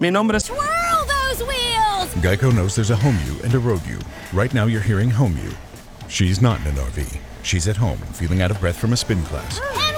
Mi nombre es... Twirl those wheels! Geico knows there's a home you and a road you. Right now you're hearing home you. She's not in an RV. She's at home, feeling out of breath from a spin class.